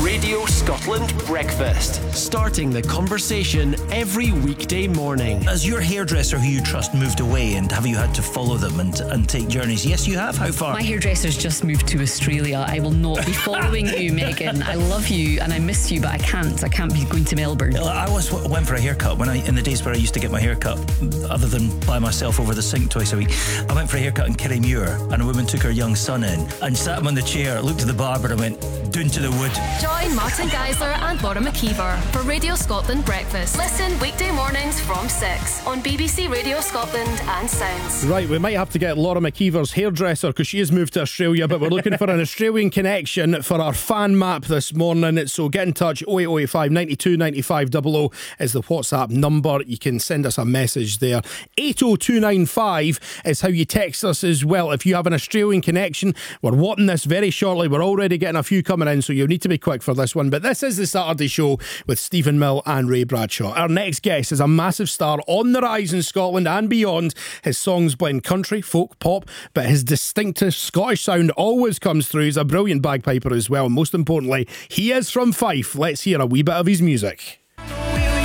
Radio Scotland Breakfast. Starting the conversation every weekday morning. Has your hairdresser who you trust moved away, and have you had to follow them and take journeys? Yes, you have. How far? My hairdresser's just moved to Australia. I will not be following you, Megan. I love you and I miss you, but I can't. I can't be going to Melbourne. I once went for a haircut in the days where I used to get my haircut, other than by myself over the sink twice a week. I went for a haircut in Kirriemuir, and a woman took her young son in and sat him on the chair, looked at the barber and went, "Doon to the wood." Join Martin Geisler and Laura McKeever for Radio Scotland Breakfast. Listen weekday mornings from 6 on BBC Radio Scotland and Sounds. Right, we might have to get Laura McKeever's hairdresser because she has moved to Australia, but we're looking for an Australian connection for our fan map this morning. So get in touch. 08085 92 95 00 is the WhatsApp number. You can send us a message there. 80295 is how you text us as well. If you have an Australian connection, we're wanting this very shortly. We're already getting a few coming in, so you'll need to be quick for this one. But this is the Saturday Show with Stephen Mill and Ray Bradshaw. Our next guest is a massive star on the rise in Scotland and beyond. His songs blend country, folk, pop, but his distinctive Scottish sound always comes through. He's a brilliant bagpiper as well. And most importantly, he is from Fife. Let's hear a wee bit of his music.